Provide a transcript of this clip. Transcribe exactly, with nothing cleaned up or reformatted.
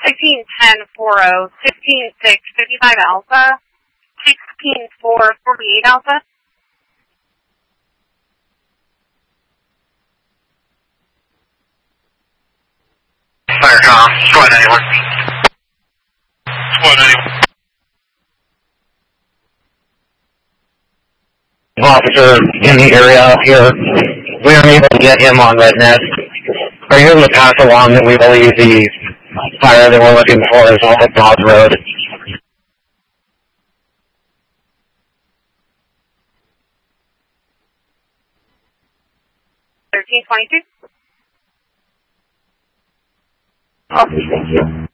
fifteen ten four oh, fifteen six fifty-five Alpha, sixteen four forty-eight Alpha. Firecom, squad ninety-one. Squad ninety-one. Officer in the area here. We are able to get him on that net. Are you able to pass along that we believe the fire that we're looking for is off of Broad Road? thirteen twenty-two.